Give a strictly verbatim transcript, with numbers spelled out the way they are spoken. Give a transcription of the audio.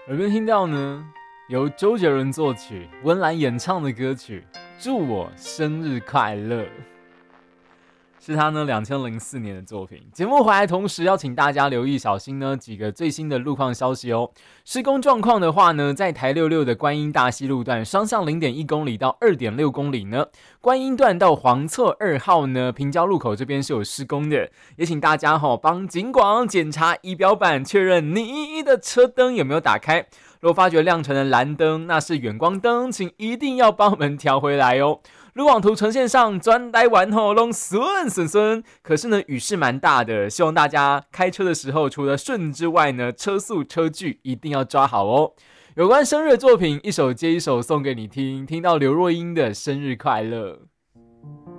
耳边听到呢，由周杰伦作曲、温岚演唱的歌曲《祝我生日快乐》。是他呢两千零四年的作品。节目回来同时要请大家留意小心呢几个最新的路况消息哦。施工状况的话呢，在台六六的观音大溪路段，双向零点一公里到二点六公里呢，观音段到黄厝二号呢，平交路口这边是有施工的，也请大家哈帮警广检查仪表板，确认你的车灯有没有打开。如果发觉亮成的蓝灯，那是远光灯，请一定要帮我们调回来哦。路网图呈现上，专呆完后拢顺顺顺，可是呢雨势蛮大的，希望大家开车的时候，除了顺之外呢，车速车距一定要抓好哦。有关生日的作品，一首接一首送给你听，听到刘若英的生日快乐。